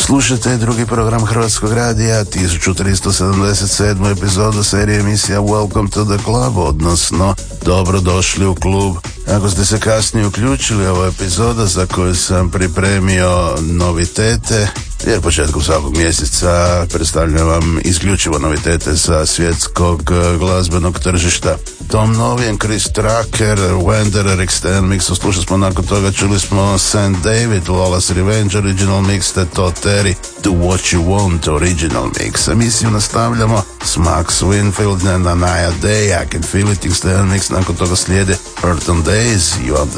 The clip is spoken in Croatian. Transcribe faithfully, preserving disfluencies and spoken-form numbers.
Slušajte drugi program Hrvatskog radija, tisuću tristo sedamdeset sedmu epizodu serije emisija Welcome to the Club, odnosno Dobrodošli u klub. Ako ste se kasnije uključili, ovo je epizoda za koju sam pripremio novitete, jer početkom svakog mjeseca predstavljam vam isključivo novitete sa svjetskog glazbenog tržišta. Tom novijem Chris Tracker, Wanderer, Extend Mixu, slušali smo nakon toga, čuli smo Saint David, Lola's Revenge Original Mix, te Todd Terry, Do What You Want Original Mix. Emisiju nastavljamo s Max Winfield, Nanaya Day, I Can Feel It, Extend Mix, nakon toga slijede Earth on Days, You Want the